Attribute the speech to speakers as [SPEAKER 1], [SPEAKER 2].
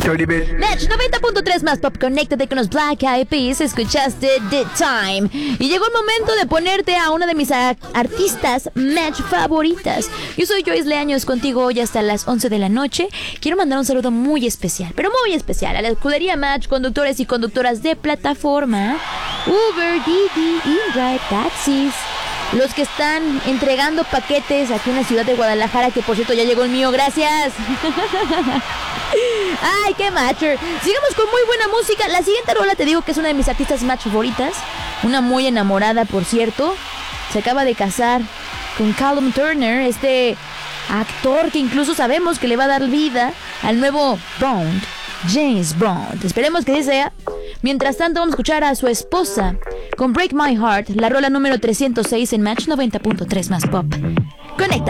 [SPEAKER 1] Match 90.3 más pop, conéctate con los Black Eyed Peas. Escuchaste The Time. Y llegó el momento de ponerte a una de mis artistas Match favoritas. Yo soy Joyce Leaños, contigo hoy hasta las 11 de la noche. Quiero mandar un saludo muy especial, pero muy especial, a la escudería Match, conductores y conductoras de plataforma, Uber, Didi, InDrive, taxis, los que están entregando paquetes aquí en la ciudad de Guadalajara, que por cierto ya llegó el mío, gracias. Ay, qué matcher. Sigamos con muy buena música. La siguiente rola te digo que es una de mis artistas match favoritas. Una muy enamorada, por cierto. Se acaba de casar con Callum Turner, este actor que incluso sabemos que le va a dar vida al nuevo Bond, James Bond. Esperemos que así sea. Mientras tanto vamos a escuchar a su esposa con Break My Heart, la rola número 306 en Match 90.3 más pop. Conecta.